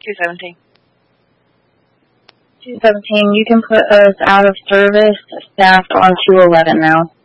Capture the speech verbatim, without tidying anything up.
two seventeen. two seventeen, you can put us out of service, staffed on two eleven now.